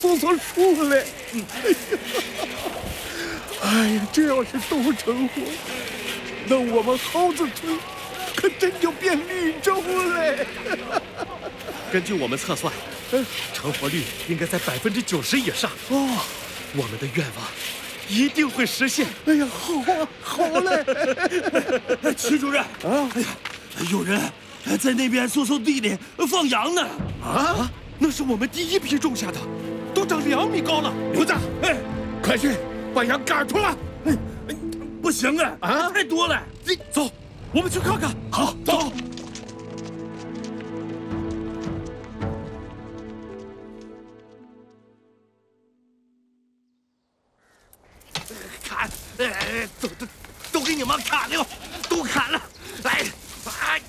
梭梭树嘞！哎呀，这要是都成活，那我们蒿子村可真就变绿洲嘞！ 根据我们测算，成活率应该在90%以上。 哦， 我们的愿望一定会实现。 哎呀，好啊，好嘞！ 齐主任啊，哎呀，有人在那边梭梭地里放羊呢。 啊，那是我们第一批种下的，都长2米高了。 刘子，哎，快去把羊赶出来！ 不行啊，太多了。 走，我们去看看。 好，走。 砍，都给你们砍了，都砍了，来，哎。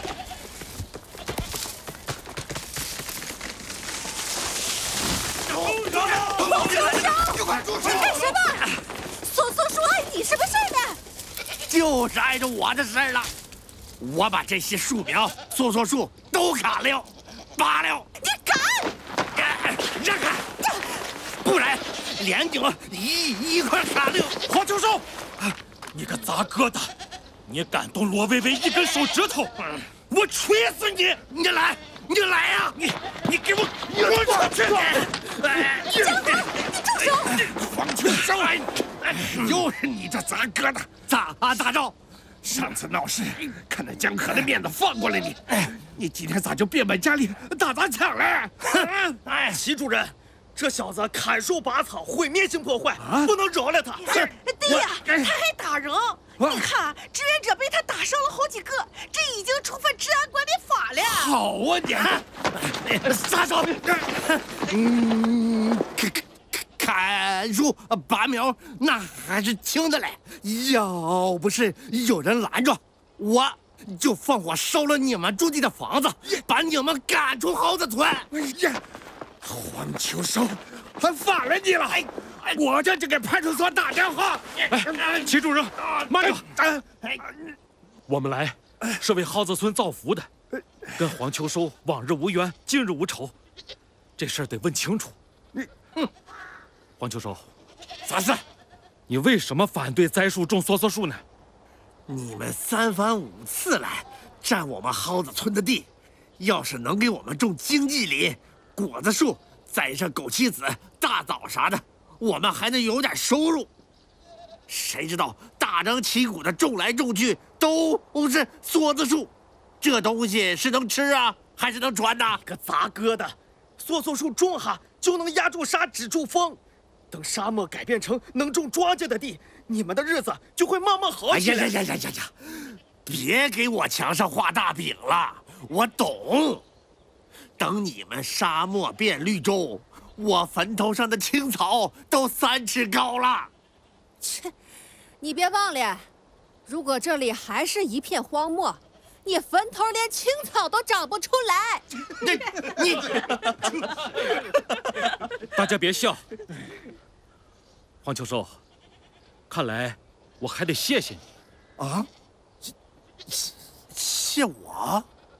住手！你干什么？梭梭树碍你什么事呢？ 就是碍着我的事儿了。我把这些树苗、梭梭树都砍了，拔了。 你敢？ 让开！不然连顶一块砍了。 黄秋收，你个杂疙瘩，你敢动罗薇薇一根手指头， 我锤死你！你来呀！你给我滚出去！ 江河，你住手！ 黄秋收，又是你这杂疙瘩！咋着？上次闹事，看在江河的面子放过了你，你今天咋就变本加厉打砸抢了？ 齐主任，这小子砍树拔草，毁灭性破坏，不能饶了他。 对呀，他还打人！你看，志愿者被他打伤了好几个，这已经触犯治安管理法了。 好啊你！撒手！砍树拔苗那还是轻的嘞，要不是有人拦着，我就放火烧了你们住地的房子，把你们赶出蒿子村。 哎呀，黄秋收，还反了你了！我这就给派出所打电话。 齐主任，慢着！我们来是为蒿子村造福的，跟黄秋收往日无冤，近日无仇，这事儿得问清楚。黄秋收， 啥事？ 你为什么反对栽树种梭梭树呢？ 你们3番5次来占我们蒿子村的地，要是能给我们种经济梨、果子树，栽上枸杞子、大枣啥的，我们还能有点收入。谁知道大张旗鼓的种来种去都是梭子树，这东西是能吃啊，还是能传呐？ 个杂疙瘩，梭梭树种下就能压住沙，止住风。等沙漠改变成能种庄稼的地，你们的日子就会慢慢好起来。 呀！别给我墙上画大饼了，我懂。等你们沙漠变绿洲，我坟头上的青草都3尺高了。 切，你别忘了，如果这里还是一片荒漠，你坟头连青草都长不出来。 你大家别笑。黄秋收，看来我还得谢谢你啊！ 谢我？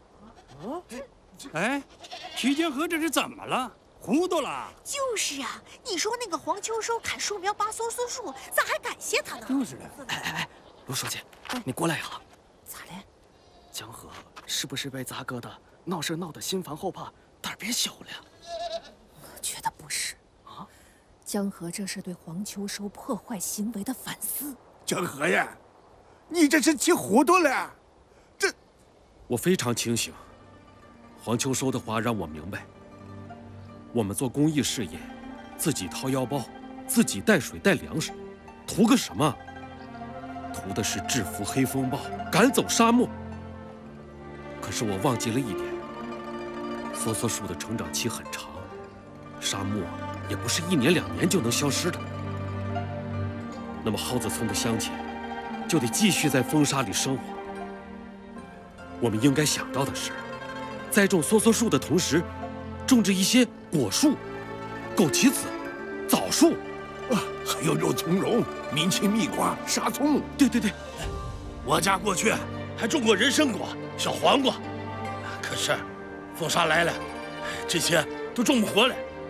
哎，徐金河这是怎么了？糊涂了？ 就是呀，你说那个黄秋收砍树苗拔梭梭树，咋还感谢他呢？ 就是的。哎，卢书记，你过来呀！ 咋了？ 江河是不是被杂疙瘩闹事闹得心烦后怕，胆儿变小了呀？ 我觉得不是。江河这是对黄秋收破坏行为的反思。 江河呀，你这是气糊涂了。 我非常清醒。黄秋收的话让我明白，我们做公益事业，自己掏腰包，自己带水带粮食，图个什么？图的是制服黑风暴，赶走沙漠。可是我忘记了一点，梭梭树的成长期很长，沙漠也不是1年2年就能消失的。那么蒿子村的乡亲就得继续在风沙里生活。我们应该想到的是，栽种梭梭树的同时，种植一些果树、枸杞子、枣树， 还有肉苁蓉、民情蜜瓜、沙葱。 对， 我家过去还种过人参果、小黄瓜，可是风沙来了，这些都种不活了。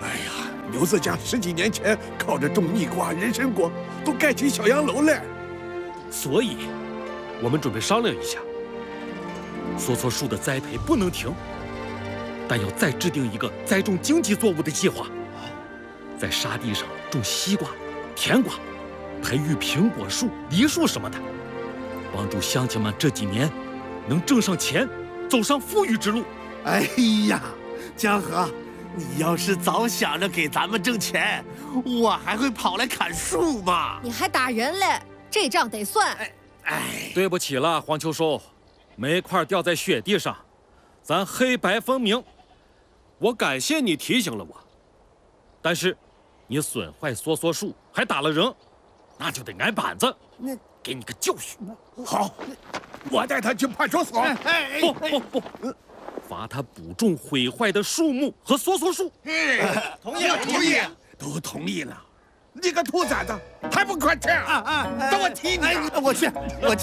哎呀，牛子家10几年前靠着种蜜瓜、人参果，都盖起小洋楼了。 所以，我们准备商量一下，梭梭树的栽培不能停，但要再制定一个栽种经济作物的计划，在沙地上种西瓜、甜瓜，培育苹果树、梨树什么的，帮助乡亲们这几年能挣上钱，走上富裕之路。 哎呀，江河，你要是早想着给咱们挣钱，我还会跑来砍树吗？ 你还打人嘞，这账得算。 哎， 对不起了，黄秋收，煤块掉在雪地上，咱黑白分明。我感谢你提醒了我，但是你损坏梭梭树还打了人，那就得挨板子，给你个教训。 好，我带他去派出所。 不，罚他补种毁坏的树木和梭梭树。 同意，都同意了。你个兔崽子，还不快去！等我踢你！ 我去，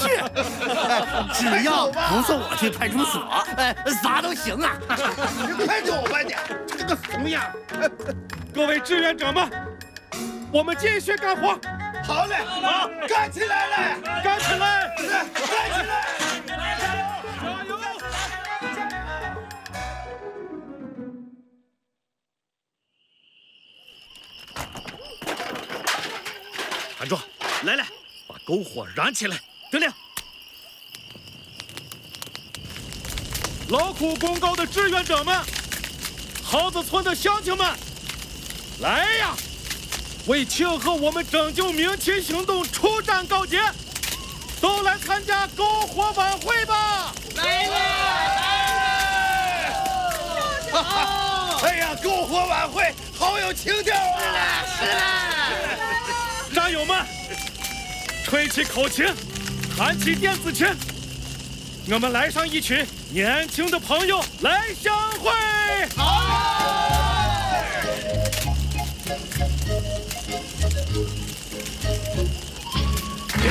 只要不送我去派出所，啥都行啊！ 你快走吧你，这个怂样！ 各位志愿者们，我们继续干活。 好嘞，好，干起来了， 干起来！ 干起来！ 加油！韩壮，来，把篝火燃起来！得令。劳苦功高的志愿者们，蒿子村的乡亲们，来呀！为庆贺我们拯救明清行动初战告捷，都来参加篝火晚会吧！ 来了！哎呀，篝火晚会好有情调啊！ 是啦， 战友们，吹起口琴，弹起电子琴，我们来上一曲年轻的朋友来相会。 好。